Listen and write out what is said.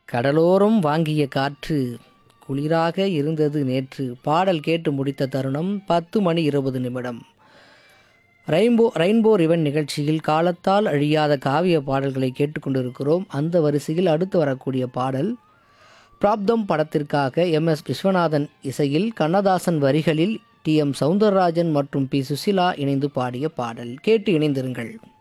கடலோரம் வாங்கிய காற்று குளிராக இருந்தது நேற்று. பாடல் கேட்டு முடித்த தருணம் 10:20. ரெயின்போ ரிவன் நிகழ்ச்சியில் காலத்தால் அழியாத காவிய பாடல்களை கேட்டுக்கொண்டிருக்கிறோம். அந்த வரிசையில் அடுத்து வரக்கூடிய பாடல் பிராப்தம் படத்திற்காக எம்.எஸ். விஸ்வநாதன் இசையில் கண்ணதாசன் வரிகளில் டி.எம். சௌந்தரராஜன் மற்றும் பி. சுசிலா இணைந்து பாடிய பாடல். கேட்டு இணைந்திருங்கள்.